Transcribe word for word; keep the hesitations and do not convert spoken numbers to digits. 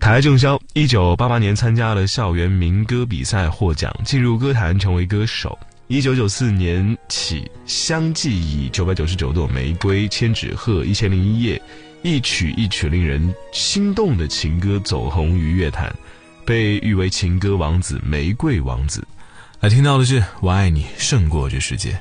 台正宵一九八八年参加了校园民歌比赛获奖，进入歌坛成为歌手。一九九四年起相继以九百九十九朵玫瑰、千纸鹤、一千零一夜一曲一曲令人心动的情歌走红于乐坛，被誉为情歌王子、玫瑰王子。来听到的是我爱你胜过这世界。